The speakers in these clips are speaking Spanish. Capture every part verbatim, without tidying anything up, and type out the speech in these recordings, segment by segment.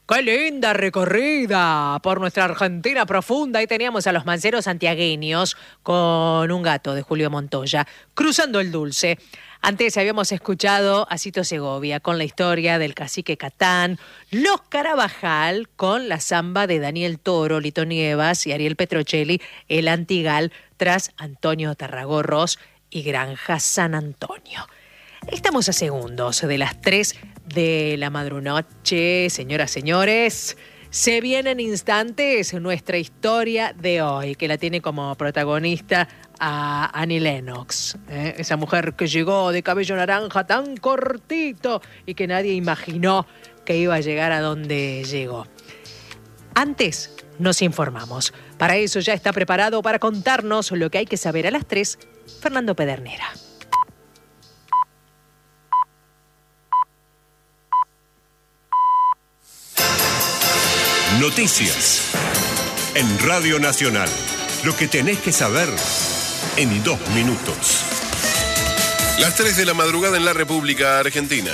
¡Qué linda recorrida por nuestra Argentina profunda! Ahí teníamos a los manceros santiagueños con Un gato de Julio Montoya, cruzando el Dulce. Antes habíamos escuchado a Cito Segovia con la historia del cacique Catán, Los Carabajal con la samba de Daniel Toro, Lito Nievas y Ariel Petrocelli, El Antigal, tras Antonio Tarragorros y Granja San Antonio. Estamos a segundos de las tres de la madrunoche, señoras, señores. Se viene en instantes nuestra historia de hoy, que la tiene como protagonista a Annie Lennox, ¿eh? Esa mujer que llegó de cabello naranja tan cortito y que nadie imaginó que iba a llegar a donde llegó. Antes nos informamos. Para eso ya está preparado para contarnos lo que hay que saber a las tres, Fernando Pedernera. Noticias en Radio Nacional. Lo que tenés que saber en dos minutos. Las tres de la madrugada en la República Argentina.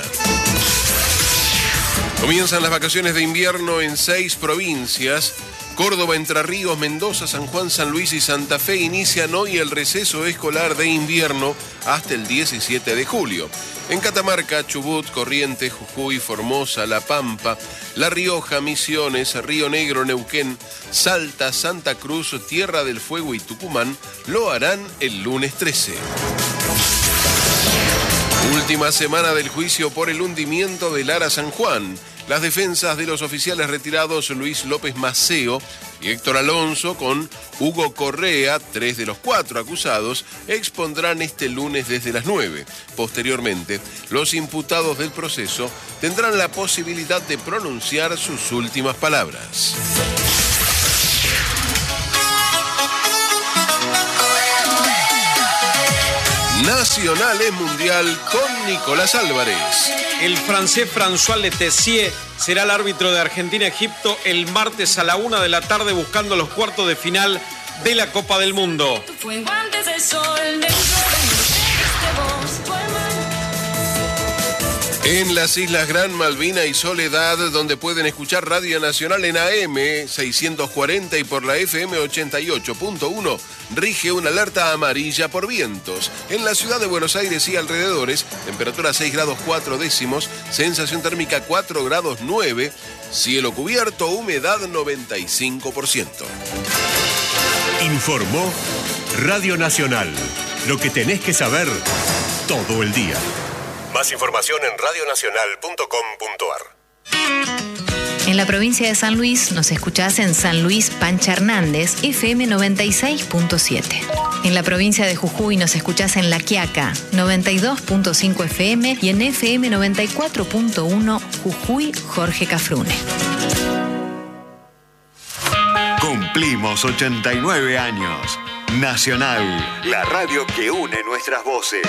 Comienzan las vacaciones de invierno en seis provincias. Córdoba, Entre Ríos, Mendoza, San Juan, San Luis y Santa Fe inician hoy el receso escolar de invierno hasta el diecisiete de julio. En Catamarca, Chubut, Corrientes, Jujuy, Formosa, La Pampa, La Rioja, Misiones, Río Negro, Neuquén, Salta, Santa Cruz, Tierra del Fuego y Tucumán lo harán el lunes trece. Última semana del juicio por el hundimiento del Ara San Juan. Las defensas de los oficiales retirados Luis López Maceo y Héctor Alonso con Hugo Correa, tres de los cuatro acusados, expondrán este lunes desde las nueve. Posteriormente, los imputados del proceso tendrán la posibilidad de pronunciar sus últimas palabras. Nacional es mundial con Nicolás Álvarez. El francés François Letessier será el árbitro de Argentina-Egipto el martes a la una de la tarde buscando los cuartos de final de la Copa del Mundo. En las Islas Gran Malvina y Soledad, donde pueden escuchar Radio Nacional en A M seiscientos cuarenta y por la F M ochenta y ocho punto uno, rige una alerta amarilla por vientos. En la ciudad de Buenos Aires y alrededores, temperatura seis grados cuatro décimos, sensación térmica cuatro grados nueve, cielo cubierto, humedad noventa y cinco por ciento. Informó Radio Nacional. Lo que tenés que saber todo el día. Más información en radio nacional punto com punto a r. En la provincia de San Luis nos escuchás en San Luis Pancha Hernández, F M noventa y seis punto siete. En la provincia de Jujuy nos escuchás en La Quiaca, noventa y dos punto cinco F M y en F M noventa y cuatro punto uno Jujuy Jorge Cafrune. Cumplimos ochenta y nueve años. Nacional, la radio que une nuestras voces.